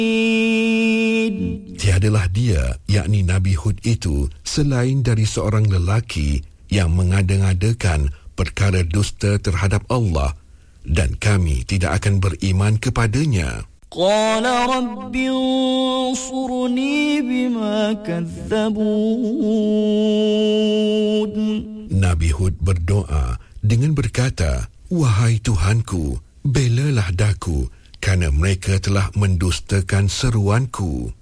Tiadalah dia, yakni Nabi Hud itu, selain dari seorang lelaki yang mengada-ngadakan perkara dusta terhadap Allah, dan kami tidak akan beriman kepadanya. قال رب انصرني بما كذبون. Nabi Hud berdoa dengan berkata, "Wahai Tuhanku, belalah daku kerana mereka telah mendustakan seruanku."